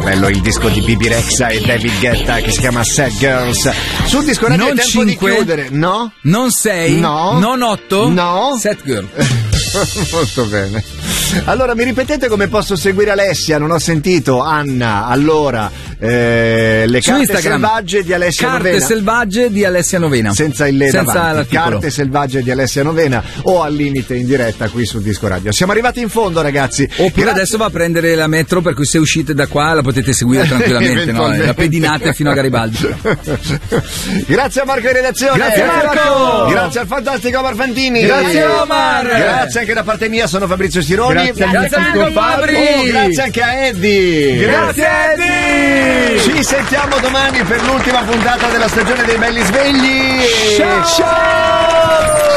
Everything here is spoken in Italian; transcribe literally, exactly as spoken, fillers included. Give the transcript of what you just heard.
bello il disco di Bibi Rexha e David Guetta che si chiama Sad Girls. Sul disco radio Non è tempo cinque? di chiudere. No? Non sei? No. Non otto? No. Set Girl. Molto bene. Allora mi ripetete come posso seguire Alessia? Non ho sentito. Anna, allora eh, le Su carte Instagram. selvagge di Alessia Carte Novena. selvagge di Alessia Novena. Senza il le Senza davanti. l'articolo. Carte selvagge di Alessia Novena o al limite in diretta qui sul disco radio. Siamo arrivati in fondo, ragazzi. Oppure Grazie. adesso va a prendere la metro, per cui se uscite da qua la potete seguire tranquillamente, no? La pedinate fino a Garibaldi. Grazie a Marco in redazione. Grazie, Marco. Grazie al fantastico Omar Fantini. Grazie, Omar. Grazie anche da parte mia, sono Fabrizio Sironi. Grazie, grazie a Fabri. Oh, grazie anche a Eddie. Grazie, Eddie. Ci sentiamo domani per l'ultima puntata della stagione dei belli svegli. Ciao. Ciao.